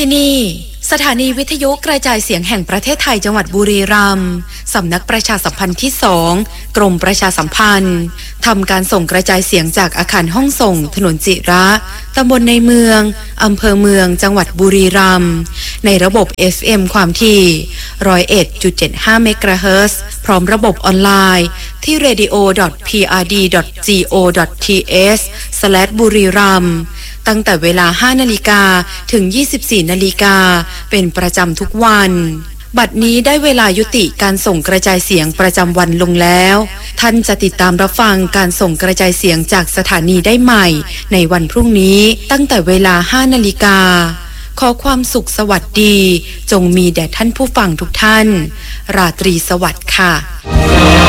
ที่นี่สถานีวิทยุกระจายเสียงแห่งประเทศไทยจังหวัดบุรีรัมย์สำนักประชาสัมพันธ์ที่2กรมประชาสัมพันธ์ทำการส่งกระจายเสียงจากอาคารห้องส่งถนนจิระตำบลในเมืองอำเภอเมืองจังหวัดบุรีรัมย์ในระบบ FM ความถี่ 101.75 เมกะเฮิรตซ์พร้อมระบบออนไลน์ที่ radio.prd.go.th/buriramตั้งแต่เวลา 5 นาฬิกาถึง 24 นาฬิกาเป็นประจำทุกวันบัดนี้ได้เวลายุติการส่งกระจายเสียงประจำวันลงแล้วท่านจะติดตามรับฟังการส่งกระจายเสียงจากสถานีได้ใหม่ในวันพรุ่งนี้ตั้งแต่เวลา 5 นาฬิกาขอความสุขสวัสดีจงมีแด่ท่านผู้ฟังทุกท่านราตรีสวัสดิ์ค่ะ